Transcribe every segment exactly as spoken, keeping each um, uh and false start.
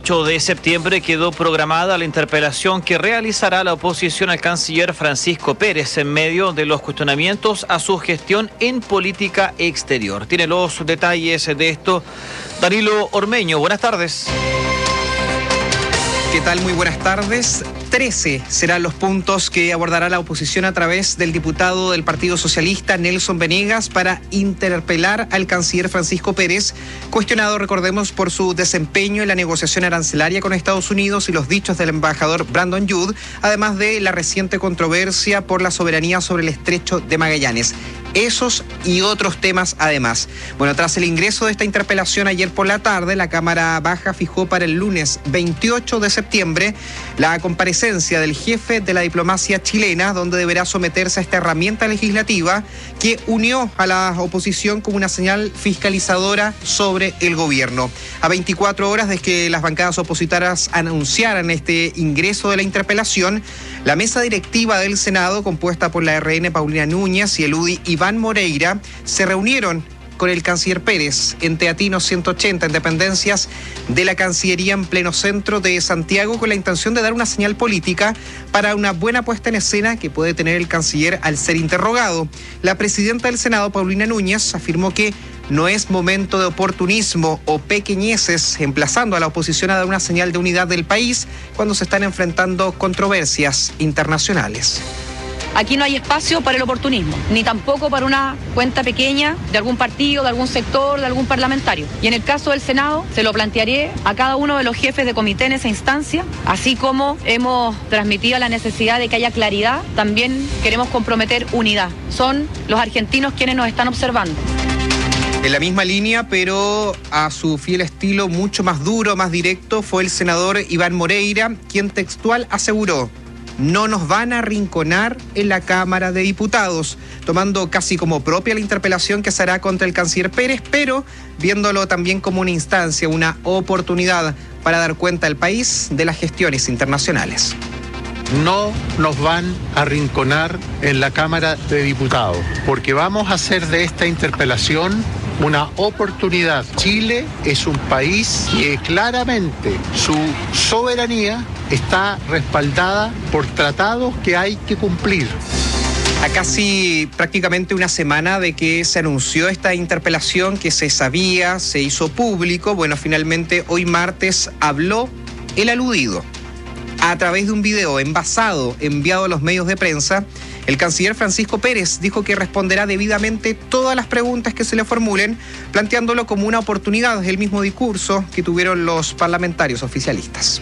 ocho de septiembre quedó programada la interpelación que realizará la oposición al canciller Francisco Pérez en medio de los cuestionamientos a su gestión en política exterior. Tiene los detalles de esto Danilo Ormeño. Buenas tardes. ¿Qué tal? Muy buenas tardes. trece serán los puntos que abordará la oposición a través del diputado del Partido Socialista, Nelson Venegas, para interpelar al canciller Francisco Pérez, cuestionado, recordemos, por su desempeño en la negociación arancelaria con Estados Unidos y los dichos del embajador Brandon Youd, además de la reciente controversia por la soberanía sobre el Estrecho de Magallanes. Esos y otros temas además. Bueno, tras el ingreso de esta interpelación ayer por la tarde, la Cámara Baja fijó para el lunes veintiocho de septiembre la comparecencia del jefe de la diplomacia chilena, donde deberá someterse a esta herramienta legislativa que unió a la oposición como una señal fiscalizadora sobre el gobierno. A veinticuatro horas desde que las bancadas opositoras anunciaran este ingreso de la interpelación, la mesa directiva del Senado, compuesta por la R N Paulina Núñez y el U D I Iván Moreira, se reunieron con el canciller Pérez en Teatinos ciento ochenta, en dependencias de la Cancillería en pleno centro de Santiago, con la intención de dar una señal política para una buena puesta en escena que puede tener el canciller al ser interrogado. La presidenta del Senado, Paulina Núñez, afirmó que no es momento de oportunismo o pequeñeces, emplazando a la oposición a dar una señal de unidad del país cuando se están enfrentando controversias internacionales. Aquí no hay espacio para el oportunismo, ni tampoco para una cuenta pequeña de algún partido, de algún sector, de algún parlamentario. Y en el caso del Senado, se lo plantearé a cada uno de los jefes de comité en esa instancia, así como hemos transmitido la necesidad de que haya claridad, también queremos comprometer unidad. Son los argentinos quienes nos están observando. En la misma línea, pero a su fiel estilo mucho más duro, más directo, fue el senador Iván Moreira, quien textual aseguró: no nos van a arrinconar en la Cámara de Diputados, tomando casi como propia la interpelación que se hará contra el canciller Pérez, pero viéndolo también como una instancia, una oportunidad para dar cuenta al país de las gestiones internacionales. No nos van a arrinconar en la Cámara de Diputados, porque vamos a hacer de esta interpelación una oportunidad. Chile es un país que claramente su soberanía está respaldada por tratados que hay que cumplir. A casi prácticamente una semana de que se anunció esta interpelación, que se sabía, se hizo público, bueno, finalmente hoy martes habló el aludido. A través de un video envasado, enviado a los medios de prensa, el canciller Francisco Pérez dijo que responderá debidamente todas las preguntas que se le formulen, planteándolo como una oportunidad, el mismo discurso que tuvieron los parlamentarios oficialistas.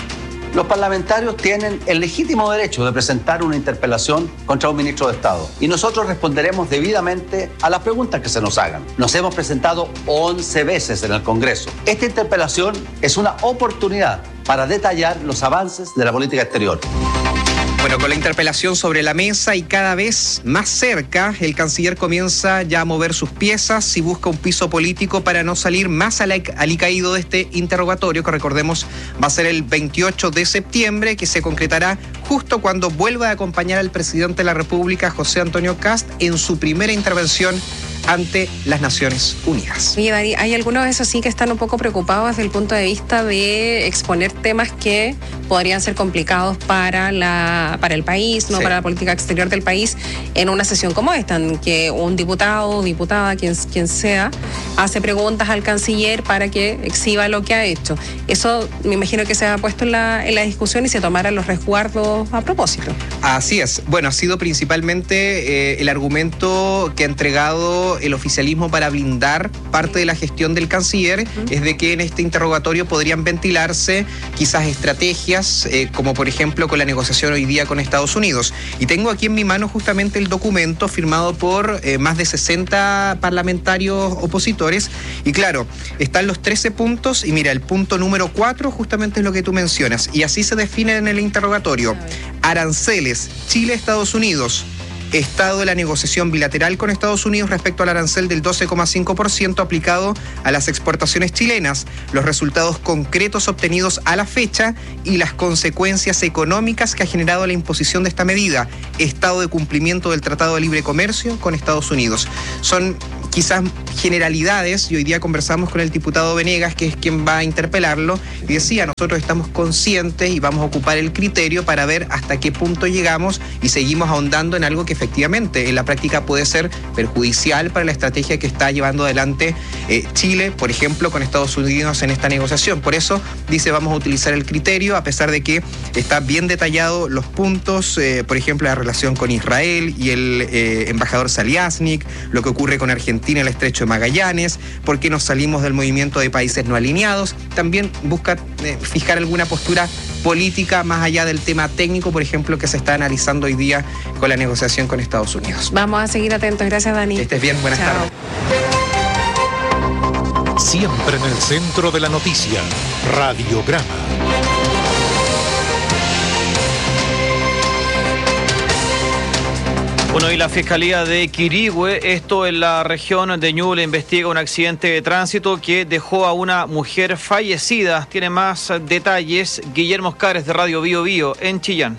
Los parlamentarios tienen el legítimo derecho de presentar una interpelación contra un ministro de Estado y nosotros responderemos debidamente a las preguntas que se nos hagan. Nos hemos presentado once veces en el Congreso. Esta interpelación es una oportunidad para detallar los avances de la política exterior. Bueno, con la interpelación sobre la mesa y cada vez más cerca, el canciller comienza ya a mover sus piezas y busca un piso político para no salir más alicaído de este interrogatorio, que recordemos va a ser el veintiocho de septiembre, que se concretará justo cuando vuelva a acompañar al presidente de la República, José Antonio Kast, en su primera intervención ante las Naciones Unidas. Oye, Dari, hay algunos, eso sí, que están un poco preocupados desde el punto de vista de exponer temas que podrían ser complicados para la para el país, no sí. para la política exterior del país, en una sesión como esta, en que un diputado, diputada, quien, quien sea, hace preguntas al canciller para que exhiba lo que ha hecho. Eso me imagino que se ha puesto en la, en la discusión y se tomaran los resguardos a propósito. Así es. Bueno, ha sido principalmente eh, el argumento que ha entregado el oficialismo para blindar parte de la gestión del canciller, uh-huh. es de que en este interrogatorio podrían ventilarse quizás estrategias, eh, como por ejemplo con la negociación hoy día con Estados Unidos. Y tengo aquí en mi mano justamente el documento firmado por eh, más de sesenta parlamentarios opositores, y claro, están los trece puntos, y mira, el punto número cuatro justamente es lo que tú mencionas, y así se define en el interrogatorio: aranceles, Chile, Estados Unidos. Estado de la negociación bilateral con Estados Unidos respecto al arancel del doce coma cinco por ciento aplicado a las exportaciones chilenas, los resultados concretos obtenidos a la fecha y las consecuencias económicas que ha generado la imposición de esta medida, estado de cumplimiento del Tratado de Libre Comercio con Estados Unidos. Son quizás generalidades, y hoy día conversamos con el diputado Venegas, que es quien va a interpelarlo, y decía, nosotros estamos conscientes y vamos a ocupar el criterio para ver hasta qué punto llegamos y seguimos ahondando en algo que efectivamente en la práctica puede ser perjudicial para la estrategia que está llevando adelante eh, Chile, por ejemplo, con Estados Unidos en esta negociación. Por eso dice, vamos a utilizar el criterio, a pesar de que está bien detallado los puntos, eh, por ejemplo, la relación con Israel y el eh, embajador Saliasnik, lo que ocurre con Argentina en el Estrecho de Magallanes, por qué nos salimos del movimiento de países no alineados. También busca eh, fijar alguna postura política más allá del tema técnico, por ejemplo, que se está analizando hoy día con la negociación con Estados Unidos. Vamos a seguir atentos. Gracias, Dani. Que estés bien. Buenas Chao. tardes. Siempre en el centro de la noticia, Radiograma. Bueno, y la Fiscalía de Quirihue, esto en la región de Ñuble, investiga un accidente de tránsito que dejó a una mujer fallecida. Tiene más detalles Guillermo Oscares de Radio Bio Bio en Chillán.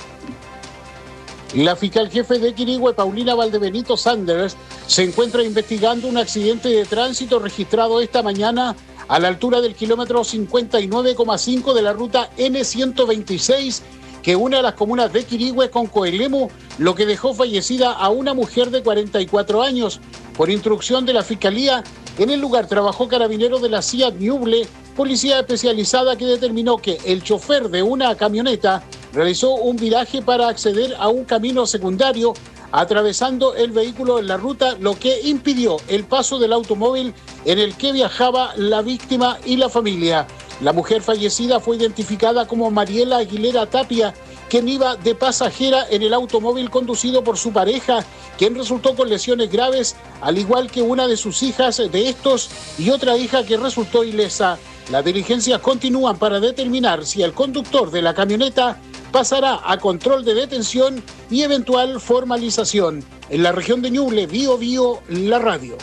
La fiscal jefe de Quirihue, Paulina Valdebenito Sanders, se encuentra investigando un accidente de tránsito registrado esta mañana a la altura del kilómetro cincuenta y nueve coma cinco de la ruta ene ciento veintiséis, que une a las comunas de Quirihue con Coelemu, lo que dejó fallecida a una mujer de cuarenta y cuatro años. Por instrucción de la Fiscalía, en el lugar trabajó carabinero de la C I A D Ñuble, policía especializada que determinó que el chofer de una camioneta realizó un viraje para acceder a un camino secundario, atravesando el vehículo en la ruta, lo que impidió el paso del automóvil en el que viajaba la víctima y la familia. La mujer fallecida fue identificada como Mariela Aguilera Tapia, quien iba de pasajera en el automóvil conducido por su pareja, quien resultó con lesiones graves, al igual que una de sus hijas de estos y otra hija que resultó ilesa. Las diligencias continúan para determinar si el conductor de la camioneta pasará a control de detención y eventual formalización. En la región de Ñuble, Bio Bio, la radio.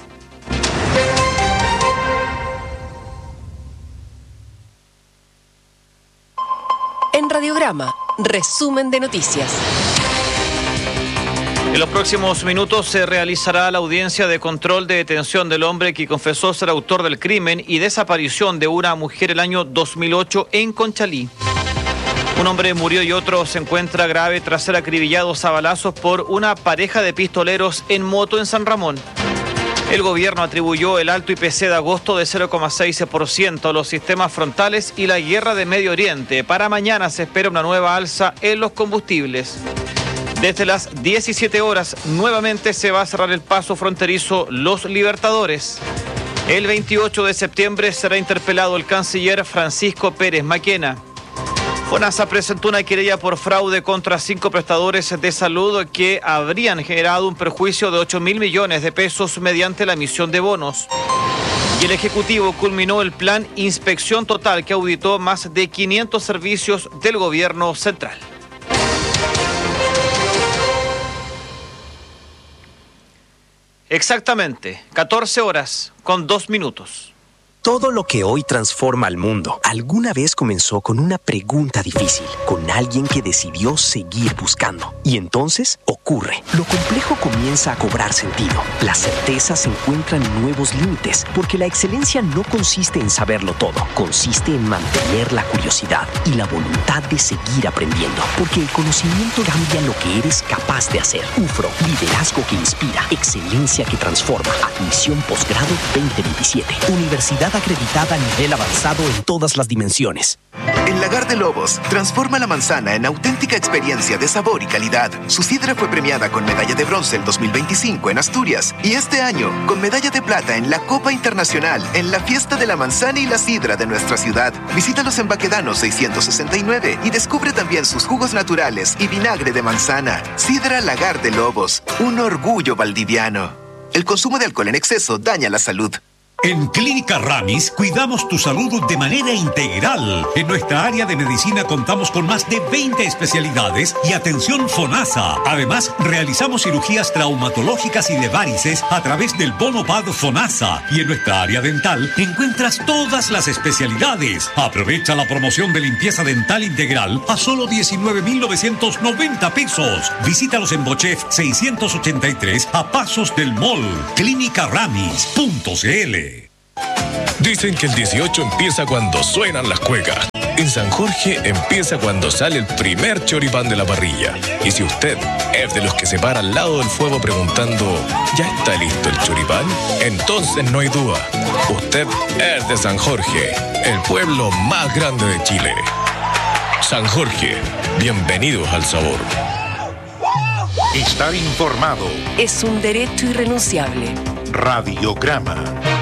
En Radiograma, resumen de noticias. En los próximos minutos se realizará la audiencia de control de detención del hombre que confesó ser autor del crimen y desaparición de una mujer el año dos mil ocho en Conchalí. Un hombre murió y otro se encuentra grave tras ser acribillados a balazos por una pareja de pistoleros en moto en San Ramón. El gobierno atribuyó el alto I P C de agosto de cero coma seis por ciento a los sistemas frontales y la guerra de Medio Oriente. Para mañana se espera una nueva alza en los combustibles. Desde las diecisiete horas nuevamente se va a cerrar el paso fronterizo Los Libertadores. El veintiocho de septiembre será interpelado el canciller Francisco Pérez Maquena. FONASA presentó una querella por fraude contra cinco prestadores de salud que habrían generado un perjuicio de ocho mil millones de pesos mediante la emisión de bonos. Y el Ejecutivo culminó el plan Inspección Total que auditó más de quinientos servicios del gobierno central. Exactamente, catorce horas con dos minutos. Todo lo que hoy transforma al mundo, alguna vez comenzó con una pregunta difícil, con alguien que decidió seguir buscando. Y entonces ocurre. Lo complejo comienza a cobrar sentido. La certeza se encuentra en nuevos límites, porque la excelencia no consiste en saberlo todo, consiste en mantener la curiosidad y la voluntad de seguir aprendiendo, porque el conocimiento cambia lo que eres capaz de hacer. U F R O, liderazgo que inspira, excelencia que transforma. Admisión posgrado veinte veintisiete. Universidad acreditada a nivel avanzado en todas las dimensiones. El Lagar de Lobos transforma la manzana en auténtica experiencia de sabor y calidad. Su sidra fue premiada con medalla de bronce el dos mil veinticinco en Asturias y este año con medalla de plata en la Copa Internacional en la Fiesta de la Manzana y la Sidra de nuestra ciudad. Visítalos en Baquedano seiscientos sesenta y nueve y descubre también sus jugos naturales y vinagre de manzana. Sidra Lagar de Lobos, un orgullo valdiviano. El consumo de alcohol en exceso daña la salud. En Clínica Ramis cuidamos tu salud de manera integral. En nuestra área de medicina contamos con más de veinte especialidades y atención FONASA. Además, realizamos cirugías traumatológicas y de varices a través del bono P A D FONASA. Y en nuestra área dental encuentras todas las especialidades. Aprovecha la promoción de limpieza dental integral a solo diecinueve mil novecientos noventa pesos. Visítalos en Bochef seiscientos ochenta y tres a pasos del mall. clínica ramis punto c l. Dicen que el dieciocho empieza cuando suenan las cuecas. En San Jorge empieza cuando sale el primer choripán de la parrilla. Y si usted es de los que se para al lado del fuego preguntando ¿ya está listo el choripán? Entonces no hay duda. Usted es de San Jorge, el pueblo más grande de Chile. San Jorge, bienvenidos al sabor. Estar informado es un derecho irrenunciable. Radiograma.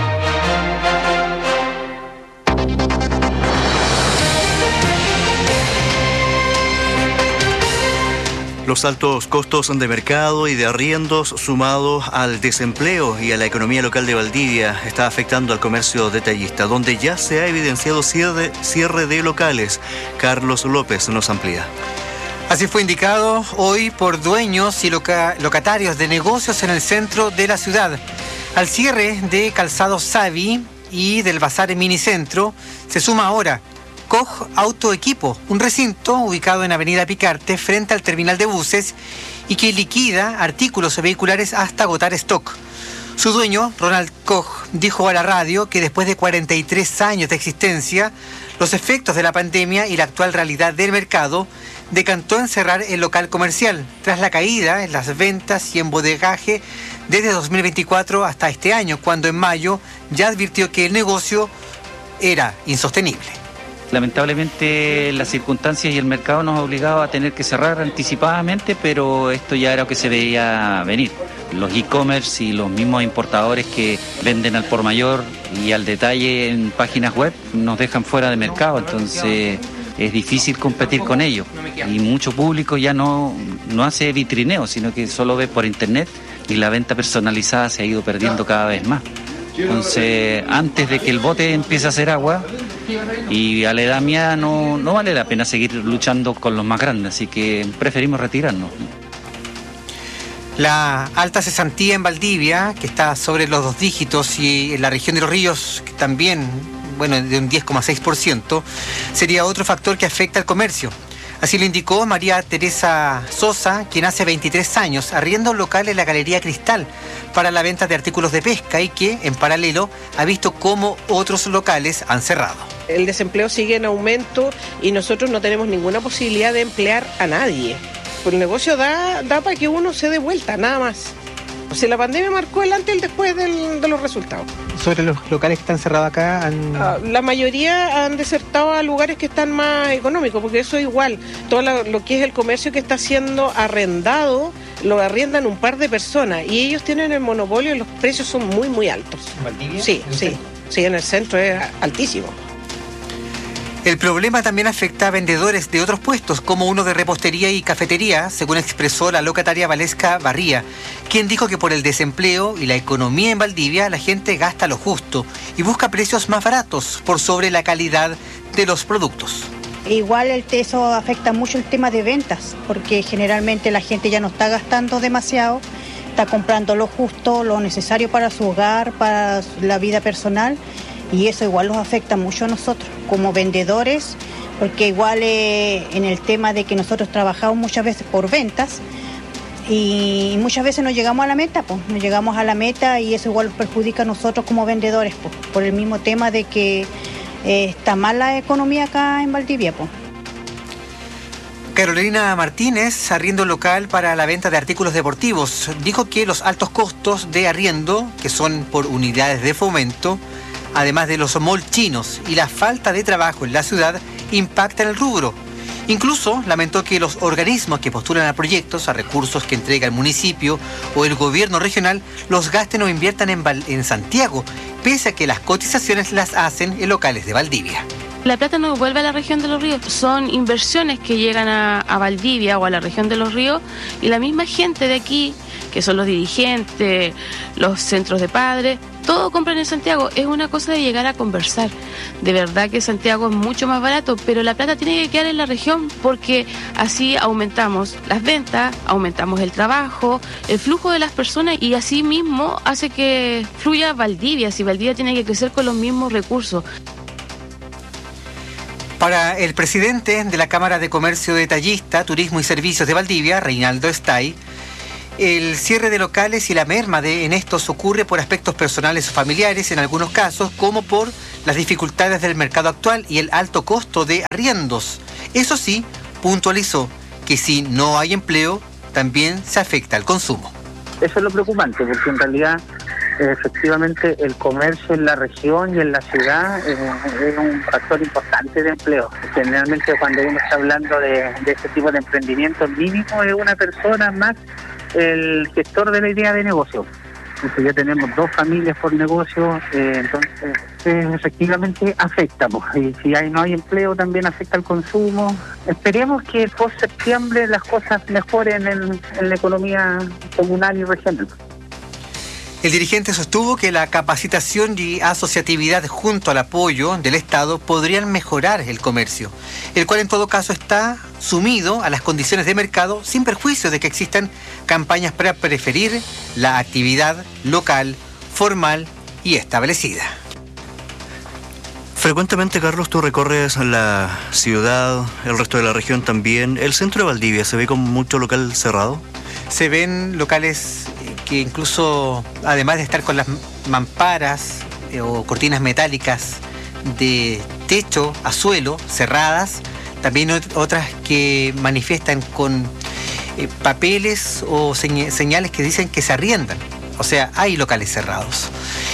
Los altos costos de mercado y de arriendos sumados al desempleo y a la economía local de Valdivia está afectando al comercio detallista, donde ya se ha evidenciado cierre, cierre de locales. Carlos López nos amplía. Así fue indicado hoy por dueños y loca- locatarios de negocios en el centro de la ciudad. Al cierre de Calzado Savi y del Bazar Minicentro se suma ahora Koch Autoequipo, un recinto ubicado en Avenida Picarte frente al terminal de buses y que liquida artículos vehiculares hasta agotar stock. Su dueño, Ronald Koch, dijo a la radio que después de cuarenta y tres años de existencia, los efectos de la pandemia y la actual realidad del mercado decantó en cerrar el local comercial, tras la caída en las ventas y embodegaje desde dos mil veinticuatro hasta este año, cuando en mayo ya advirtió que el negocio era insostenible. Lamentablemente las circunstancias y el mercado nos ha obligado a tener que cerrar anticipadamente, pero esto ya era lo que se veía venir. Los e-commerce y los mismos importadores que venden al por mayor y al detalle en páginas web nos dejan fuera de mercado, entonces es difícil competir con ellos. Y mucho público ya no, no hace vitrineo, sino que solo ve por internet y la venta personalizada se ha ido perdiendo cada vez más. Entonces, antes de que el bote empiece a hacer agua, y a la edad mía no, no vale la pena seguir luchando con los más grandes, así que preferimos retirarnos. La alta cesantía en Valdivia, que está sobre los dos dígitos, y en la región de Los Ríos, que también, bueno, de un diez coma seis por ciento, sería otro factor que afecta al comercio. Así lo indicó María Teresa Sosa, quien hace veintitrés años arrienda un local en la Galería Cristal para la venta de artículos de pesca y que, en paralelo, ha visto cómo otros locales han cerrado. El desempleo sigue en aumento y nosotros no tenemos ninguna posibilidad de emplear a nadie. Pues el negocio da, da para que uno se dé vuelta, nada más. O sea, la pandemia marcó el antes y el después del, de los resultados. ¿Sobre los locales que están cerrados acá? Han... Uh, la mayoría han desertado a lugares que están más económicos, porque eso es igual. Todo lo, lo que es el comercio que está siendo arrendado, lo arriendan un par de personas y ellos tienen el monopolio y los precios son muy, muy altos. ¿Valdivia? Sí, sí, sí, en el centro es altísimo. El problema también afecta a vendedores de otros puestos, como uno de repostería y cafetería, según expresó la locataria Valesca Barría, quien dijo que por el desempleo y la economía en Valdivia, la gente gasta lo justo y busca precios más baratos por sobre la calidad de los productos. Igual el, eso afecta mucho el tema de ventas, porque generalmente la gente ya no está gastando demasiado, está comprando lo justo, lo necesario para su hogar, para la vida personal. Y eso igual nos afecta mucho a nosotros como vendedores, porque igual eh, en el tema de que nosotros trabajamos muchas veces por ventas y muchas veces no llegamos a la meta, pues no llegamos a la meta y eso igual nos perjudica a nosotros como vendedores, pues, por el mismo tema de que eh, está mal la economía acá en Valdivia, pues. Carolina Martínez, arriendo local para la venta de artículos deportivos, dijo que los altos costos de arriendo, que son por unidades de fomento, además de los malls chinos y la falta de trabajo en la ciudad, impactan el rubro. Incluso lamentó que los organismos que postulan a proyectos, a recursos que entrega el municipio o el gobierno regional, los gasten o inviertan en, Val- en Santiago, pese a que las cotizaciones las hacen en locales de Valdivia. La plata no vuelve a la región de Los Ríos, son inversiones que llegan a, a Valdivia o a la región de Los Ríos y la misma gente de aquí, que son los dirigentes, los centros de padres, todo compran en Santiago. Es una cosa de llegar a conversar. De verdad que Santiago es mucho más barato, pero la plata tiene que quedar en la región porque así aumentamos las ventas, aumentamos el trabajo, el flujo de las personas y así mismo hace que fluya Valdivia. Si Valdivia tiene que crecer con los mismos recursos. Para el presidente de la Cámara de Comercio Detallista, Turismo y Servicios de Valdivia, Reinaldo Estay, el cierre de locales y la merma de, en estos ocurre por aspectos personales o familiares en algunos casos, como por las dificultades del mercado actual y el alto costo de arriendos. Eso sí, puntualizó que si no hay empleo, también se afecta al consumo. Eso es lo preocupante, porque en realidad efectivamente el comercio en la región y en la ciudad es, es un factor importante de empleo. Generalmente cuando uno está hablando de, de este tipo de emprendimiento, mínimo es una persona más el gestor de la idea de negocio. Entonces ya tenemos dos familias por negocio, eh, entonces eh, efectivamente afecta. Pues. Y si hay, no hay empleo también afecta al consumo. Esperemos que post septiembre las cosas mejoren en, en la economía comunal y regional. El dirigente sostuvo que la capacitación y asociatividad junto al apoyo del Estado podrían mejorar el comercio, el cual en todo caso está sumido a las condiciones de mercado sin perjuicio de que existan campañas para preferir la actividad local, formal y establecida. Frecuentemente, Carlos, tú recorres la ciudad, el resto de la región también. ¿El centro de Valdivia se ve con mucho local cerrado? Se ven locales que incluso, además de estar con las mamparas eh, o cortinas metálicas de techo a suelo cerradas, también ot- otras que manifiestan con eh, papeles o señ- señales que dicen que se arriendan. O sea, hay locales cerrados.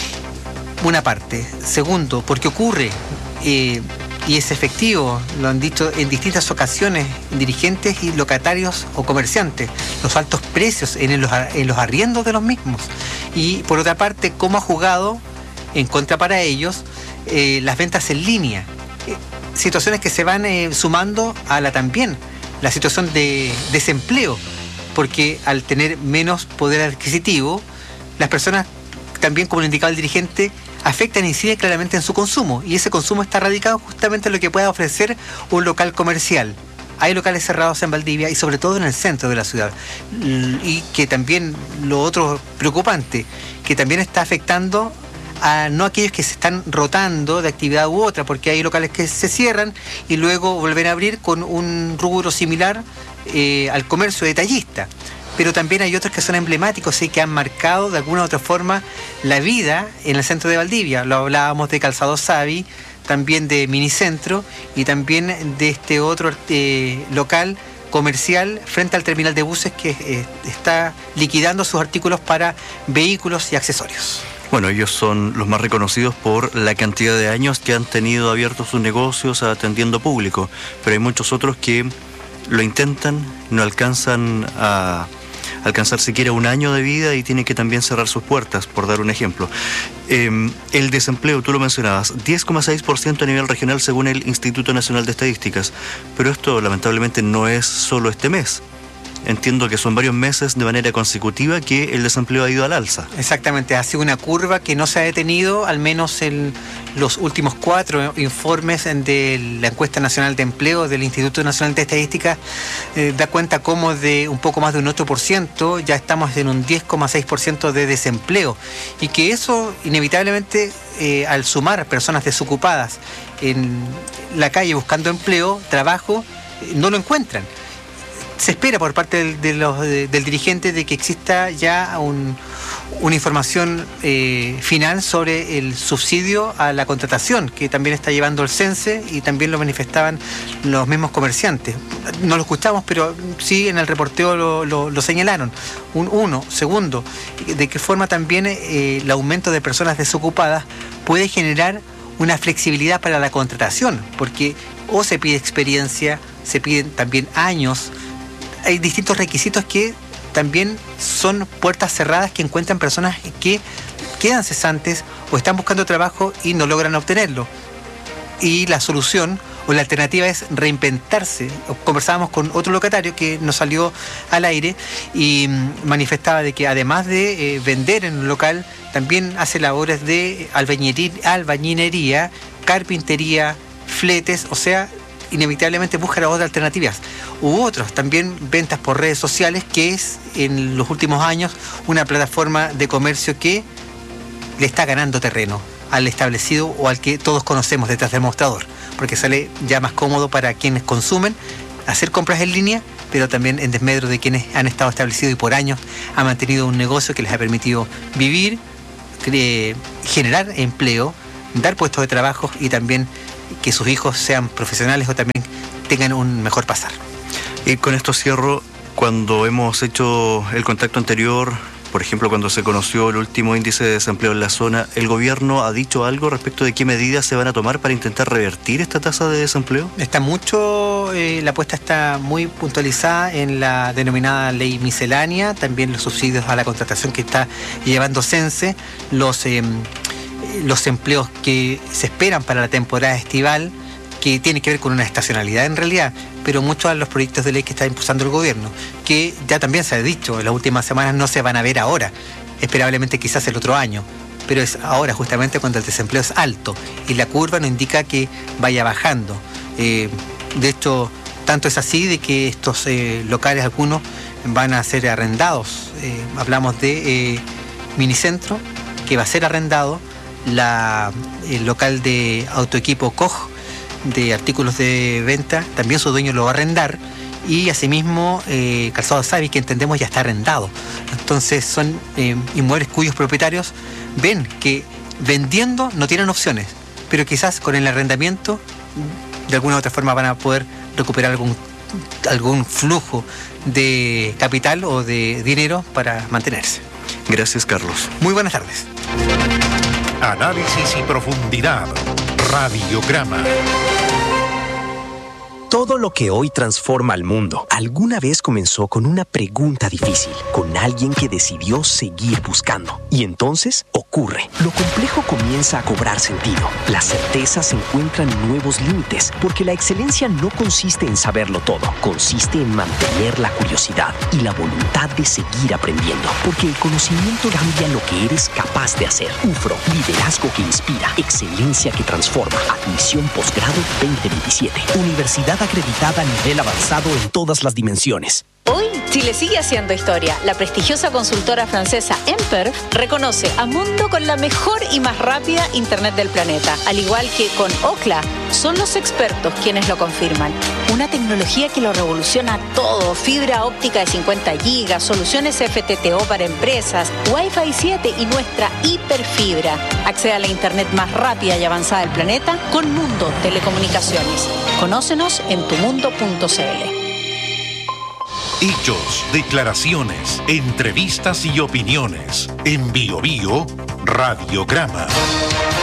Una parte. Segundo, porque ocurre, eh, y es efectivo, lo han dicho en distintas ocasiones dirigentes y locatarios o comerciantes, los altos precios en los, en los arriendos de los mismos. Y por otra parte, cómo ha jugado en contra para ellos eh, las ventas en línea. Eh, situaciones que se van eh, sumando a la también, la situación de desempleo, porque al tener menos poder adquisitivo, las personas, también como lo indicaba el dirigente, afectan e inciden claramente en su consumo, y ese consumo está radicado justamente en lo que pueda ofrecer un local comercial. Hay locales cerrados en Valdivia y sobre todo en el centro de la ciudad, y que también lo otro preocupante, que también está afectando a no aquellos que se están rotando de actividad u otra, porque hay locales que se cierran y luego vuelven a abrir con un rubro similar eh, al comercio detallista. Pero también hay otros que son emblemáticos y que han marcado de alguna u otra forma la vida en el centro de Valdivia. Lo hablábamos de Calzado Savi, también de Minicentro y también de este otro eh, local comercial frente al terminal de buses que eh, está liquidando sus artículos para vehículos y accesorios. Bueno, ellos son los más reconocidos por la cantidad de años que han tenido abiertos sus negocios atendiendo público, pero hay muchos otros que lo intentan, no alcanzan a alcanzar siquiera un año de vida y tienen que también cerrar sus puertas, por dar un ejemplo. Eh, el desempleo, tú lo mencionabas, diez coma seis por ciento a nivel regional según el Instituto Nacional de Estadísticas, pero esto lamentablemente no es solo este mes. Entiendo que son varios meses de manera consecutiva que el desempleo ha ido al alza. Exactamente, ha sido una curva que no se ha detenido, al menos en los últimos cuatro informes de la Encuesta Nacional de Empleo del Instituto Nacional de Estadística, eh, da cuenta como de un poco más de un ocho por ciento, ya estamos en un diez coma seis por ciento de desempleo, y que eso inevitablemente, eh, al sumar personas desocupadas en la calle buscando empleo, trabajo, eh, no lo encuentran. Se espera por parte del, de los, de, del dirigente de que exista ya un, una información eh, final sobre el subsidio a la contratación, que también está llevando el CENSE y también lo manifestaban los mismos comerciantes. No lo escuchamos, pero sí en el reporteo lo, lo, lo señalaron. Un, uno, segundo, de qué forma también eh, el aumento de personas desocupadas puede generar una flexibilidad para la contratación, porque o se pide experiencia, se piden también años. Hay distintos requisitos que también son puertas cerradas que encuentran personas que quedan cesantes o están buscando trabajo y no logran obtenerlo. Y la solución o la alternativa es reinventarse. Conversábamos con otro locatario que nos salió al aire y manifestaba de que además de eh, vender en un local, también hace labores de albañilería, carpintería, fletes, o sea, inevitablemente busca las otras alternativas. U otros, también ventas por redes sociales, que es en los últimos años una plataforma de comercio que le está ganando terreno al establecido o al que todos conocemos detrás del mostrador, porque sale ya más cómodo para quienes consumen hacer compras en línea, pero también en desmedro de quienes han estado establecidos y por años han mantenido un negocio que les ha permitido vivir, generar empleo, dar puestos de trabajo y también que sus hijos sean profesionales o también tengan un mejor pasar. Y con esto cierro, cuando hemos hecho el contacto anterior, por ejemplo, cuando se conoció el último índice de desempleo en la zona, ¿el gobierno ha dicho algo respecto de qué medidas se van a tomar para intentar revertir esta tasa de desempleo? Está mucho, eh, la apuesta está muy puntualizada en la denominada ley miscelánea, también los subsidios a la contratación que está llevando Sense, los... Eh, los empleos que se esperan para la temporada estival, que tiene que ver con una estacionalidad en realidad, pero muchos de los proyectos de ley que está impulsando el gobierno, que ya también se ha dicho en las últimas semanas, no se van a ver ahora, esperablemente quizás el otro año, pero es ahora justamente cuando el desempleo es alto y la curva no indica que vaya bajando. Eh, de hecho, tanto es así de que estos eh, locales, algunos van a ser arrendados. Eh, hablamos de eh, Minicentro, que va a ser arrendado, La, el local de autoequipo C O G de artículos de venta, también su dueño lo va a arrendar, y asimismo eh, Calzado Savi, que entendemos ya está arrendado. Entonces son eh, inmuebles cuyos propietarios ven que vendiendo no tienen opciones, pero quizás con el arrendamiento de alguna u otra forma van a poder recuperar algún, algún flujo de capital o de dinero para mantenerse. Gracias, Carlos. Muy buenas tardes. Análisis y profundidad. Radiograma. Todo lo que hoy transforma al mundo alguna vez comenzó con una pregunta difícil, con alguien que decidió seguir buscando. Y entonces ocurre. Lo complejo comienza a cobrar sentido. Las certezas encuentran nuevos límites, porque la excelencia no consiste en saberlo todo, consiste en mantener la curiosidad y la voluntad de seguir aprendiendo, porque el conocimiento cambia lo que eres capaz de hacer. U F R O, liderazgo que inspira, excelencia que transforma. Admisión posgrado veinte veintisiete. Universidad acreditada a nivel avanzado en todas las dimensiones. Hoy, Chile sigue haciendo historia. La prestigiosa consultora francesa Emper reconoce a Mundo con la mejor y más rápida Internet del planeta. Al igual que con Ookla, son los expertos quienes lo confirman. Una tecnología que lo revoluciona todo. Fibra óptica de cincuenta gigas, soluciones F T T O para empresas, Wi-Fi siete y nuestra hiperfibra. Accede a la Internet más rápida y avanzada del planeta con Mundo Telecomunicaciones. Conócenos en tu mundo punto c l. Hechos, declaraciones, entrevistas y opiniones. En Bio Bio, Radiograma.